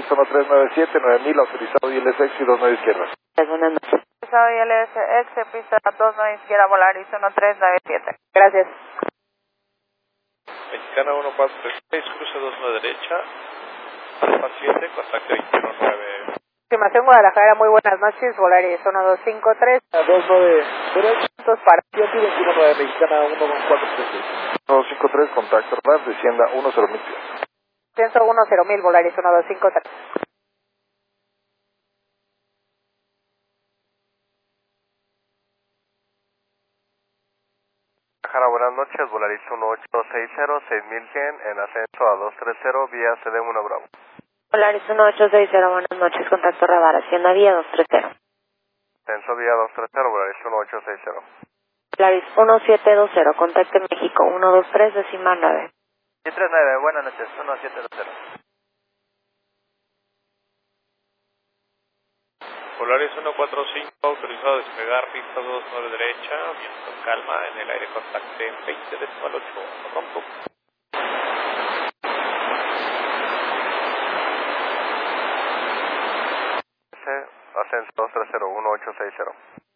Pista 1397, 9000, autorizado ILS Exit 29 izquierda. Buenas noches. Autorizado ILS Exit, pista 29 izquierda, Volaris 1397. Gracias. Mexicana 1436, cruce 29 derecha, Alfa 7, contacto 219. Estimación Guadalajara, muy buenas noches, Volaris 1253. 29 derecha, Para 729, Mexicana 1436. 1253, contacto radar, descienda 10.000 pies. Censo 10.000, Volaris 1253. Guadalajara, buenas noches, Volaris 1860, 6100, en ascenso a 230, vía CD1 Bravo. Volaris 1860, buenas noches, contacto radar, Hacienda Vía 230. Ascenso vía 230, Volaris 1860. Volaris 1720, contacto en México 123, decimal 9. 139, buenas noches, 1720. Volaris 145, autorizado a despegar, pista 29 derecha, viento en calma, en el aire contacte 20.8, rompo. Ascenso 230, 1860.